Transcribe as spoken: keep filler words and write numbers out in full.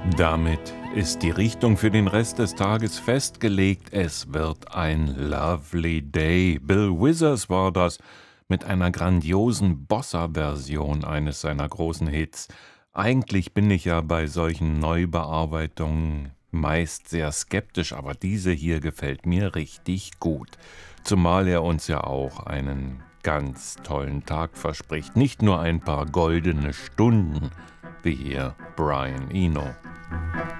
Damit ist die Richtung für den Rest des Tages festgelegt. Es wird ein lovely day. Bill Withers war das mit einer grandiosen Bossa-Version eines seiner großen Hits. Eigentlich bin ich ja bei solchen Neubearbeitungen meist sehr skeptisch, aber diese hier gefällt mir richtig gut. Zumal er uns ja auch einen ganz tollen Tag verspricht. Nicht nur ein paar goldene Stunden, wie hier Brian Eno.